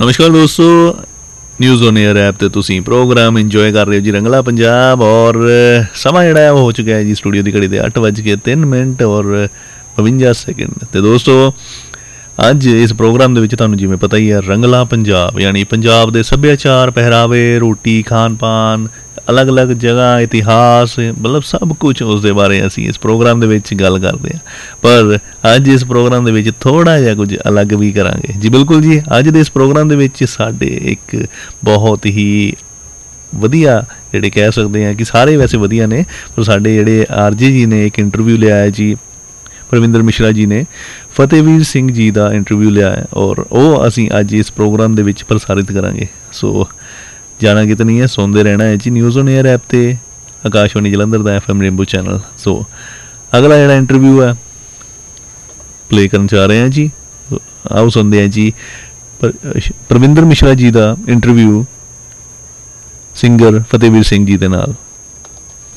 नमस्कार दोस्तों, news on air app ते तुसीं प्रोग्राम इंजॉय कर रहे हो जी रंगला पंजाब। और समा जिहड़ा है वो हो चुका है जी स्टूडियो की घड़ी के 8:03 और 52 सेकंड। तो दोस्तों अज इस प्रोग्राम के तुहानूं जिवें पता ही है रंगला पंजाब यानी पंजाब के सभ्याचार, पहरावे, रोटी, खान पान, अलग अलग जगह, इतिहास, मतलब सब कुछ उस बारे असी इस प्रोग्राम के गल करते हैं। पर अज इस प्रोग्राम के थोड़ा जिहा कुछ अलग भी करांगे जी। बिल्कुल जी, अज के इस प्रोग्राम के साडे एक बहुत ही वधिया जिहड़े कह सकते हैं कि सारे वैसे वधिया ने, पर साडे जिहड़े आरजे जी ने एक इंटरव्यू लिया है जी, परविंदर मिश्रा जी ने फतेहवीर सिंह जी का इंटरव्यू लिया है और वो असी अज इस प्रोग्राम के प्रसारित करांगे। सो जाना कितने नहीं है, सुनते रहना है जी न्यूज़ ऑन एयर ऐप ते आकाशवाणी जलंधर का FM रेनबो चैनल। सो अगला जिहड़ा इंटरव्यू है प्ले करना चाह रहे हैं जी, आओ सुनते हैं जी परविंदर मिश्रा जी का इंटरव्यू सिंगर फतेहवीर सिंह जी के नाल।